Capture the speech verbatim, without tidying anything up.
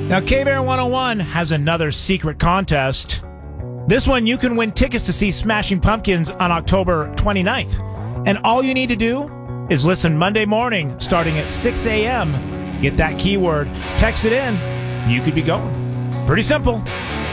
Now, K-Bear one oh one has another secret contest. This one, you can win tickets to see Smashing Pumpkins on October twenty-ninth. And all you need to do is listen Monday morning starting at six a.m. Get that keyword, text it in, you could be going. Pretty simple.